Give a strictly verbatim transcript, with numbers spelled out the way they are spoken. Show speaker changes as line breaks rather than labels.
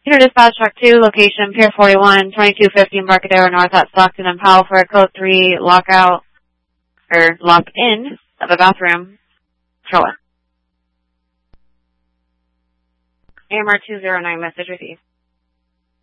Peter Dispatch Truck two, location Pier forty-one, twenty-two fifty Embarcadero North at Stockton and Powell for a code three lockout, or lock-in of a bathroom. Controller. A M R two zero nine, message received.